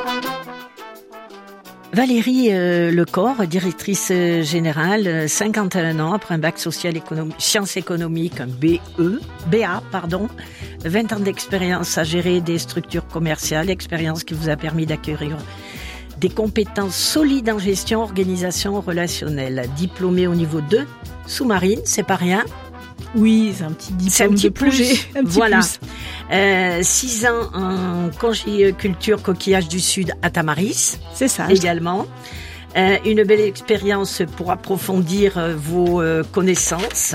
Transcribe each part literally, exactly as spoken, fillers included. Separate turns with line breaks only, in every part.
Valérie euh, Lecor, directrice euh, générale, euh, cinquante et un ans, après un bac social économie, sciences économiques, un B E, B A, pardon, vingt ans d'expérience à gérer des structures commerciales, expérience qui vous a permis d'acquérir des compétences solides en gestion, organisation relationnelle. Diplômée au niveau deux, sous-marine, c'est pas rien.
Oui, c'est un petit diplôme
C'est un petit
de plongée.
plus.
Un petit
Voilà.
plus.
Euh, six ans en conchiculture coquillage du Sud à Tamaris.
C'est ça.
Également. Euh, une belle expérience pour approfondir euh, vos euh, connaissances.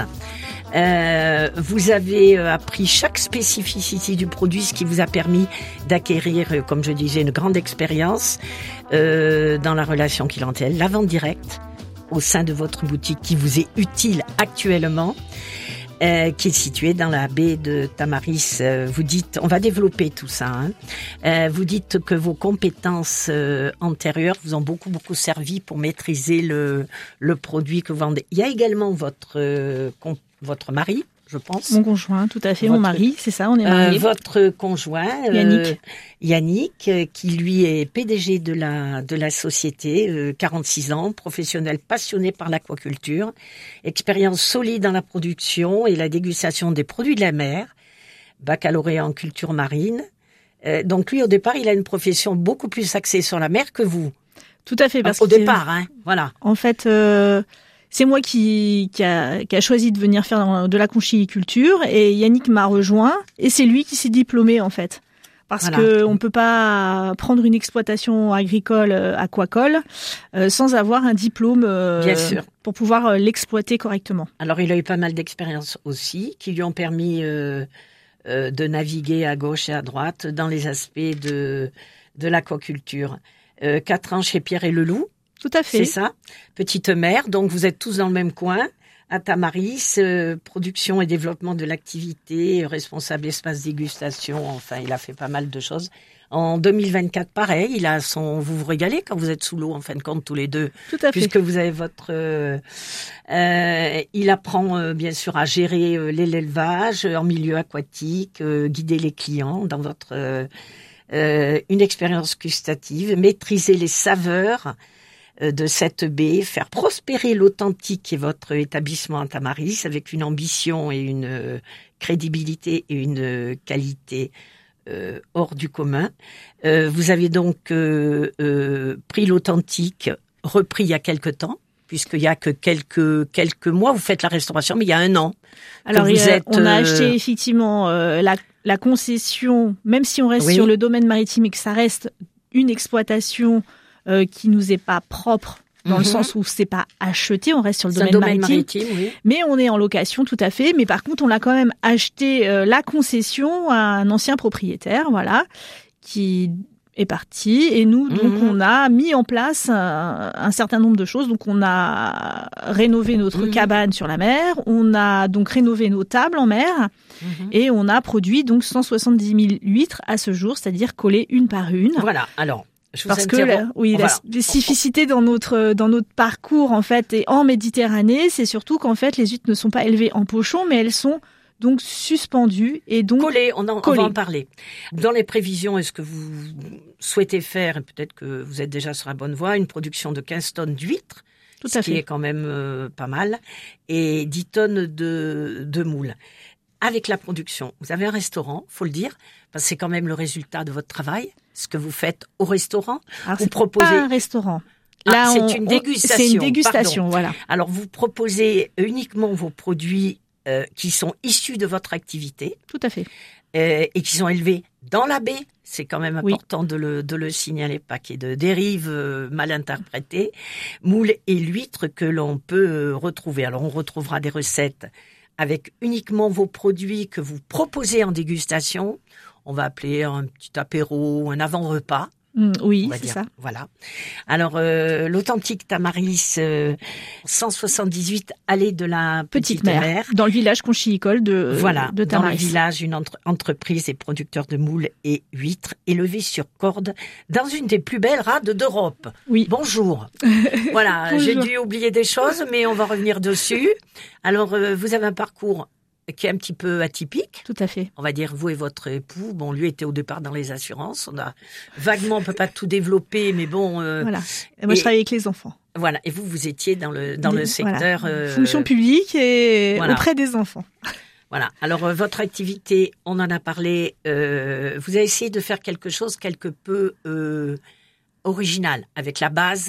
Euh, vous avez euh, appris chaque spécificité du produit, ce qui vous a permis d'acquérir, euh, comme je disais, une grande expérience euh, dans la relation clientèle, la vente directe au sein de votre boutique qui vous est utile actuellement. Euh, qui est située dans la baie de Tamaris. Euh, vous dites, on va développer tout ça. Hein. Euh, vous dites que vos compétences euh, antérieures vous ont beaucoup beaucoup servi pour maîtriser le le produit que vous vendez. Il y a également votre euh, con, votre mari, je pense.
Mon conjoint, tout à fait,
Votre,
mon mari, c'est ça, on est mariés.
Euh, votre conjoint, euh,
Yannick.
Yannick, euh, qui lui est P D G de la de la société, euh, quarante-six ans, professionnel passionné par l'aquaculture, expérience solide dans la production et la dégustation des produits de la mer, baccalauréat en culture marine. Euh, donc lui, au départ, il a une profession beaucoup plus axée sur la mer que vous.
Tout à fait, parce
Au
que
départ, hein, voilà.
en fait, euh, c'est moi qui qui a, qui a choisi de venir faire de la conchiculture et Yannick m'a rejoint et c'est lui qui s'est diplômé en fait. Parce
Voilà.
que on peut pas prendre une exploitation agricole euh, aquacole euh, sans avoir un diplôme euh,
Bien sûr.
pour pouvoir euh, l'exploiter correctement.
Alors, il a eu pas mal d'expériences aussi, qui lui ont permis euh, euh, de naviguer à gauche et à droite dans les aspects de de l'aquaculture. Euh, quatre ans chez Pierre et Leloup,
Tout à fait.
c'est ça. Petite mère, donc vous êtes tous dans le même coin. À Tamaris, euh, production et développement de l'activité, euh, responsable espace dégustation, enfin, il a fait pas mal de choses. En deux mille vingt-quatre, pareil, il a son, vous vous régalez quand vous êtes sous l'eau, en fin de compte, tous les deux.
Tout à fait.
Puisque vous avez votre, euh, euh, il apprend, euh, bien sûr, à gérer euh, l'élevage euh, en milieu aquatique, euh, guider les clients dans votre, euh, euh, une expérience gustative, maîtriser les saveurs de cette baie, faire prospérer l'authentique qui est votre établissement à Tamaris avec une ambition et une euh, crédibilité et une euh, qualité euh, hors du commun. Euh, vous avez donc euh, euh, pris l'authentique, repris il y a quelque temps, puisqu'il y a que quelques quelques mois, vous faites la restauration, mais il y a un an.
Alors,
vous
il y a-
êtes,
on a
euh,
acheté effectivement euh, la, la concession, même si on reste
Oui.
sur le domaine maritime et que ça reste une exploitation euh, qui nous est pas propre, dans
Mhm.
le sens où c'est pas acheté, on reste sur le
C'est un
domaine,
domaine
maritime,
maritime, oui.
mais on est en location tout à fait. Mais par contre, on a quand même acheté euh, la concession à un ancien propriétaire, voilà, qui est parti. Et nous, donc,
Mhm.
on a mis en place un, un certain nombre de choses. Donc, on a rénové notre
Mhm.
cabane sur la mer. On a donc rénové nos tables en mer.
Mhm.
Et on a produit donc cent soixante-dix mille huîtres à ce jour, c'est-à-dire collées une par une.
Voilà, alors, je vous
Parce que
interromps.
la, oui, la
Voilà.
spécificité dans notre dans notre parcours en fait et en Méditerranée, c'est surtout qu'en fait les huîtres ne sont pas élevées en pochon, mais elles sont donc suspendues et donc
Collé, on, en, on
collé.
va en parler. Dans les prévisions, est-ce que vous souhaitez faire, et peut-être que vous êtes déjà sur la bonne voie, une production de quinze tonnes d'huîtres,
Tout
ce
à
qui
fait.
est quand même euh, pas mal, et dix tonnes de, de moules. Avec la production, vous avez un restaurant, faut le dire, parce que c'est quand même le résultat de votre travail, ce que vous faites au restaurant.
Alors
vous
c'est
proposez-
pas un restaurant.
Ah, c'est
on-
une
on-
dégustation,
C'est une dégustation, voilà.
Alors, vous proposez uniquement vos produits euh, qui sont issus de votre activité,
Tout à fait.
euh, et qui sont élevés dans la baie. C'est quand même
Oui.
important de le, de le signaler, pas qu'il y ait de dérives euh, mal interprétées. Moules et l'huître que l'on peut euh, retrouver. Alors, on retrouvera des recettes avec uniquement vos produits que vous proposez en dégustation. On va appeler un petit apéro, un avant-repas.
Mm, oui,
on va
c'est
dire.
ça.
Voilà. Alors, euh, l'authentique Tamaris, euh, cent soixante-dix-huit allée de la Petite,
Petite mer,
Mer.
dans le village conchiicole de
Voilà,
de
dans le
Tamaris.
village, une entre- entreprise et producteur de moules et huîtres élevés sur corde dans une des plus belles rades d'Europe.
Oui.
Bonjour. Voilà, j'ai
Bonjour.
dû oublier des choses, mais on va revenir dessus. Alors, euh, vous avez un parcours qui est un petit peu atypique.
Tout à fait.
On va dire, vous et votre époux, bon, lui était au départ dans les assurances. On a vaguement, on peut pas tout développer, mais bon. Euh,
voilà. Et moi, et, je travaille avec les enfants.
Voilà. Et vous, vous étiez dans le dans Des, le secteur
voilà. euh, fonction publique et voilà. auprès des enfants.
Voilà. Alors, euh, votre activité, on en a parlé. Euh, vous avez essayé de faire quelque chose quelque peu euh, original avec la base.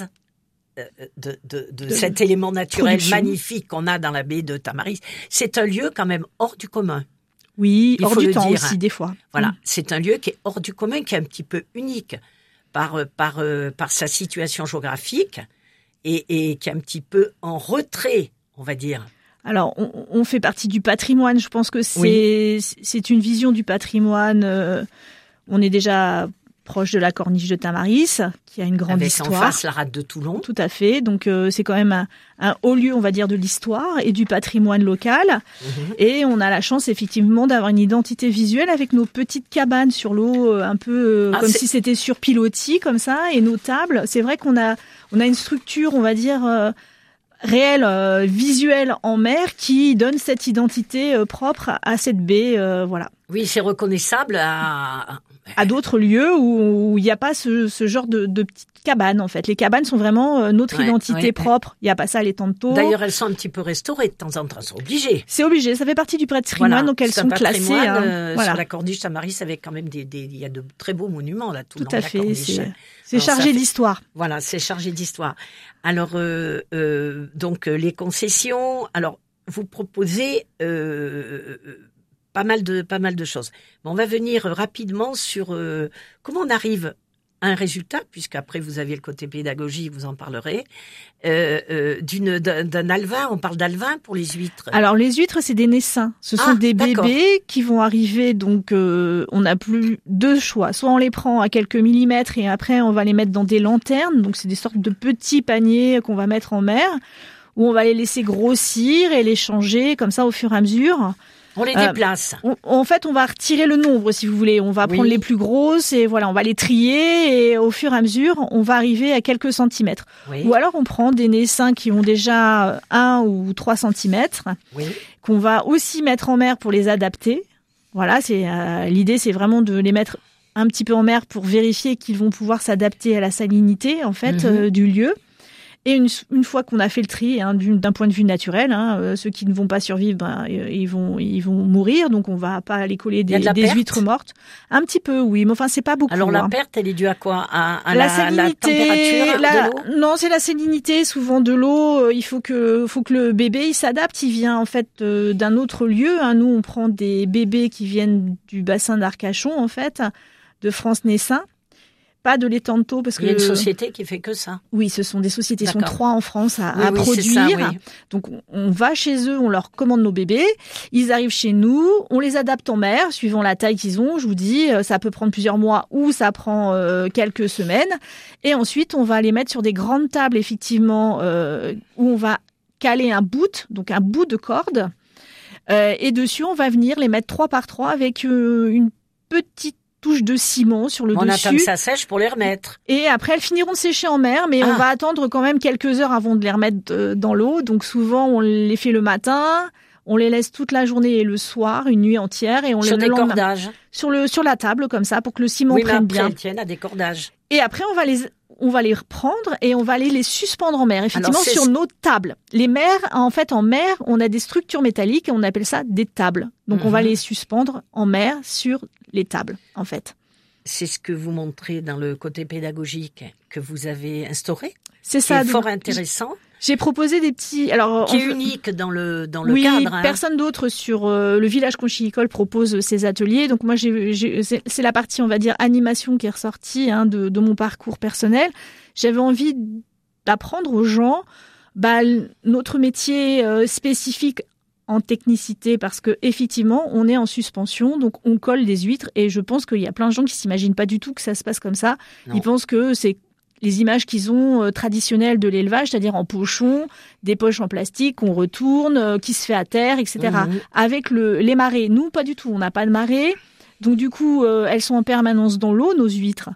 De, de, de, de cet élément naturel production. magnifique qu'on a dans la baie de Tamaris. C'est un lieu quand même hors du commun.
Oui, il hors du temps dire. aussi, des fois.
Voilà, mmh. c'est un lieu qui est hors du commun, qui est un petit peu unique par, par, par sa situation géographique et, et qui est un petit peu en retrait, on va dire.
Alors, on, on fait partie du patrimoine. Je pense que c'est, oui. c'est une vision du patrimoine. Euh, on est déjà proche de la corniche de Tamaris, qui a une grande
Avec
histoire.
En face, la rade de Toulon.
Tout à fait. Donc, euh, c'est quand même un, un haut lieu, on va dire, de l'histoire et du patrimoine local. Mmh. Et on a la chance, effectivement, d'avoir une identité visuelle avec nos petites cabanes sur l'eau, un peu euh, ah, comme c'est... si c'était sur pilotis, comme ça, et nos tables. C'est vrai qu'on a, on a une structure, on va dire, euh, réelle, euh, visuelle en mer, qui donne cette identité euh, propre à, à cette baie, euh, voilà.
Oui, c'est reconnaissable à...
à d'autres lieux où il n'y a pas ce, ce genre de, de petites cabanes, en fait. Les cabanes sont vraiment euh, notre ouais, identité ouais, propre. Il ouais. n'y a pas ça, les tantos.
D'ailleurs, elles sont un petit peu restaurées de temps en temps. C'est obligé.
C'est obligé. Ça fait partie du patrimoine, voilà. donc elles
c'est
sont classées. Hein.
Euh,
voilà.
Sur la corniche Tamaris, avec quand même des, des, il y a de très beaux monuments là. Tout,
tout à fait.
Corniche.
C'est, c'est chargé fait, d'histoire.
Voilà, c'est chargé d'histoire. Alors, euh, euh, donc, euh, les concessions. Alors, vous proposez... Euh, Pas mal de pas mal de choses. Bon, on va venir rapidement sur euh, comment on arrive à un résultat, puisqu'après vous aviez le côté pédagogique, vous en parlerez. Euh, euh, d'une d'un, d'un alevin, on parle d'alevin pour les huîtres.
Alors les huîtres, c'est des naissins. Ce sont ah, des d'accord. bébés qui vont arriver. Donc euh, on n'a plus deux choix. Soit on les prend à quelques millimètres et après on va les mettre dans des lanternes. Donc c'est des sortes de petits paniers qu'on va mettre en mer, où on va les laisser grossir et les changer comme ça au fur et à mesure.
On les déplace.
Euh, on, en fait, on va retirer le nombre, si vous voulez. On va oui. prendre les plus grosses et voilà, on va les trier et au fur et à mesure, on va arriver à quelques centimètres. Oui. Ou alors, on prend des naissins qui ont déjà un ou trois centimètres, oui. qu'on va aussi mettre en mer pour les adapter. Voilà, c'est euh, l'idée, c'est vraiment de les mettre un petit peu en mer pour vérifier qu'ils vont pouvoir s'adapter à la salinité, en fait, mm-hmm. euh, du lieu. Et une, une fois qu'on a fait le tri, hein, d'un point de vue naturel, hein, euh, ceux qui ne vont pas survivre, ben, euh, ils vont, ils vont mourir. Donc on va pas aller coller des, de des huîtres mortes. Un petit peu, oui, mais enfin c'est pas beaucoup.
Alors la
hein.
perte, elle est due à quoi? À, à
la,
la,
salinité,
la température
la,
de l'eau?
Non, c'est la salinité. Souvent de l'eau. Il faut que, faut que le bébé il s'adapte. Il vient en fait euh, d'un autre lieu. Hein. Nous, on prend des bébés qui viennent du bassin d'Arcachon, en fait, de France Naissin. Pas de l'étanto parce que...
Il y a une société qui fait que ça.
Oui, ce sont des sociétés, ils sont trois en France à,
oui,
à
oui,
produire.
Ça, oui.
Donc on va chez eux, on leur commande nos bébés, ils arrivent chez nous, on les adapte en mer, suivant la taille qu'ils ont, je vous dis, ça peut prendre plusieurs mois ou ça prend euh, quelques semaines. Et ensuite, on va les mettre sur des grandes tables, effectivement, euh, où on va caler un bout, donc un bout de corde. Euh, et dessus, on va venir les mettre trois par trois avec euh, une petite touche de ciment sur le
on
dessus.
On attend que ça sèche pour les remettre.
Et après, elles finiront de sécher en mer, mais ah. on va attendre quand même quelques heures avant de les remettre dans l'eau. Donc souvent, on les fait le matin, on les laisse toute la journée et le soir, une nuit entière. Et on
sur
les
des cordages.
Sur, le, sur la table, comme ça, pour que le ciment
oui,
prenne
mais
bien.
Elles tiennent à des cordages.
Et après, on va les... on va les reprendre et on va aller les suspendre en mer, effectivement, Alors, sur nos tables. Les mers, en fait, en mer, on a des structures métalliques et on appelle ça des tables. Donc, mm-hmm. on va les suspendre en mer sur les tables, en fait.
C'est ce que vous montrez dans le côté pédagogique que vous avez instauré.
C'est ça.
C'est fort intéressant.
J'ai proposé des petits, alors
qui est on... unique dans le dans le
oui,
cadre. Hein.
Personne d'autre sur euh, le village conchylicole propose ces ateliers. Donc moi, j'ai, j'ai c'est, c'est la partie, on va dire, animation qui est ressortie hein, de, de mon parcours personnel. J'avais envie d'apprendre aux gens bah, notre métier euh, spécifique en technicité parce que effectivement on est en suspension, donc on colle des huîtres et je pense qu'il y a plein de gens qui s'imaginent pas du tout que ça se passe comme ça. Non. Ils pensent que c'est les images qu'ils ont euh, traditionnelles de l'élevage, c'est-à-dire en pochon, des poches en plastique qu'on retourne, euh, qui se fait à terre, et cetera. Mmh. Avec le, les marées, nous pas du tout, on n'a pas de marée, donc du coup euh, elles sont en permanence dans l'eau, nos huîtres.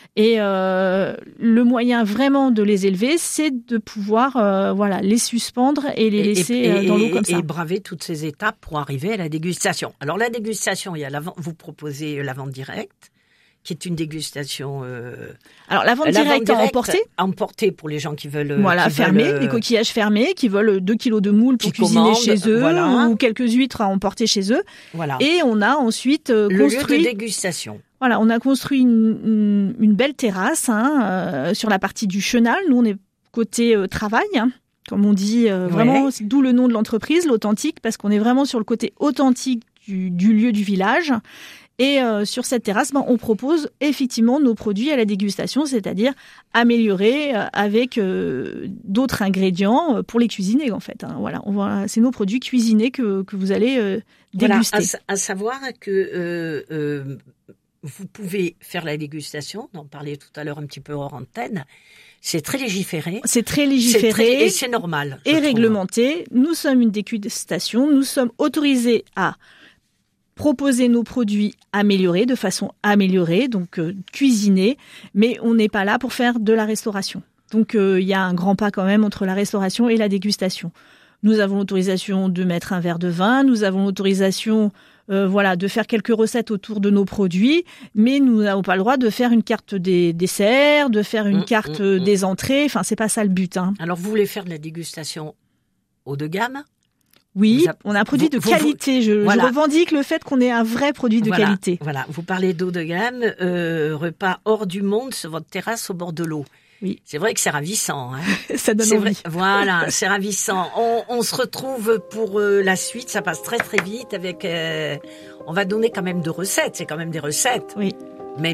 Et euh, le moyen vraiment de les élever, c'est de pouvoir euh, voilà, les suspendre et les et, laisser et, et, dans l'eau comme
et,
ça.
Et braver toutes ces étapes pour arriver à la dégustation. Alors la dégustation, il y a la, vous proposez la vente directe, qui est une dégustation. Euh,
Alors la vente la directe à emporter,
emporter pour les gens qui veulent.
Voilà,
qui
fermés,
veulent,
les coquillages fermés, qui veulent deux kilos de moules pour cuisiner commandent, chez eux, voilà. ou quelques huîtres à emporter chez eux.
Voilà.
Et on a ensuite euh,
le
construit.
lieu de dégustation.
Voilà, on a construit une, une, une belle terrasse hein, euh, sur la partie du chenal. Nous, on est côté euh, travail. Hein. Comme on dit, euh, ouais. vraiment, d'où le nom de l'entreprise, l'authentique, parce qu'on est vraiment sur le côté authentique du, du lieu du village. Et euh, sur cette terrasse, ben, on propose effectivement nos produits à la dégustation, c'est-à-dire améliorés euh, avec euh, d'autres ingrédients pour les cuisiner en fait. Hein. Voilà, on va, c'est nos produits cuisinés que que vous allez euh, déguster.
Voilà, à, à savoir que euh, euh, vous pouvez faire la dégustation, on en parlait tout à l'heure un petit peu hors antenne. C'est très légiféré.
C'est très légiféré.
C'est très, et c'est normal.
Et réglementé. Nous sommes une dégustation. Nous sommes autorisés à proposer nos produits améliorés, de façon améliorée, donc euh, cuisinés, mais on n'est pas là pour faire de la restauration. Donc il euh, y a un grand pas quand même entre la restauration et la dégustation. Nous avons l'autorisation de mettre un verre de vin, nous avons l'autorisation euh, voilà, de faire quelques recettes autour de nos produits, mais nous n'avons pas le droit de faire une carte des desserts, de faire une mmh, carte mmh, des entrées, enfin c'est pas ça le but. Hein.
Alors vous voulez faire de la dégustation haut de gamme ?
Oui, a, on a un produit vous, de vous, qualité. Vous, je, voilà. je revendique le fait qu'on ait un vrai produit de
voilà,
qualité.
Voilà, vous parlez d'eau de gamme, euh, repas hors du monde sur votre terrasse au bord de l'eau.
Oui.
C'est vrai que c'est ravissant. Hein.
Ça donne
c'est
envie.
Vrai, voilà, c'est ravissant. On, on se retrouve pour euh, la suite, ça passe très très vite avec... Euh, on va donner quand même de recettes, c'est quand même des recettes.
Oui.
Même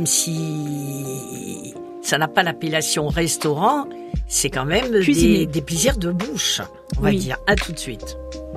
si ça n'a pas l'appellation restaurant, c'est quand même des, des plaisirs de bouche, on va
oui.
dire. À tout de suite.